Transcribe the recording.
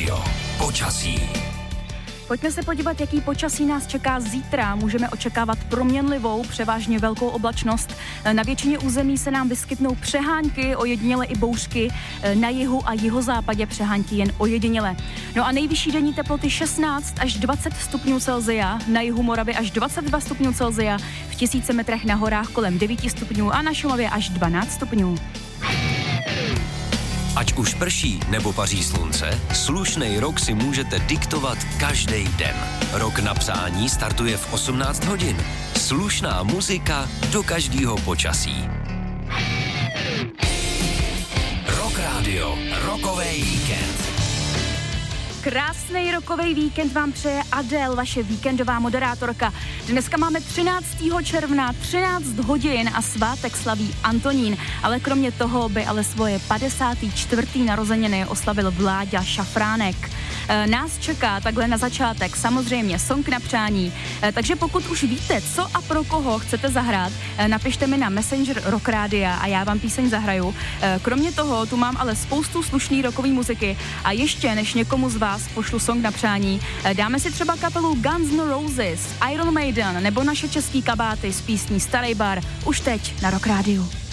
Radio. Počasí. Pojďme se podívat, jaký počasí nás čeká zítra. Můžeme očekávat proměnlivou, převážně velkou oblačnost. Na většině území se nám vyskytnou přehánky, ojediněle i bouřky. Na jihu a jihozápadě přehánky jen ojediněle. No a nejvyšší denní teploty 16 až 20 stupňů Celsia, na jihu Moravy až 22 stupňů Celsia, v 1000 metrech na horách kolem 9 stupňů a na Šumavě až 12 stupňů. Ať už prší nebo paří slunce, slušnej rok si můžete diktovat každý den. Rok na psání startuje v 18 hodin. Slušná muzika do každého počasí. Rock Radio, rokovej víkend. Krásný rokový víkend vám přeje Adele, vaše víkendová moderátorka. Dneska máme 13. června, 13 hodin a svátek slaví Antonín, ale kromě toho by ale svoje 54. narozeniny oslavil Vláďa Šafránek. Nás čeká takhle na začátek samozřejmě song na přání, takže pokud už víte, co a pro koho chcete zahrát, napište mi na Messenger Rock Rádia a já vám píseň zahraju. Kromě toho tu mám ale spoustu slušný rockový muziky a ještě než někomu z vás pošlu song na přání, dáme si třeba kapelu Guns N' Roses, Iron Maiden nebo naše český kabáty z písní Starý bar už teď na Rock Rádiu.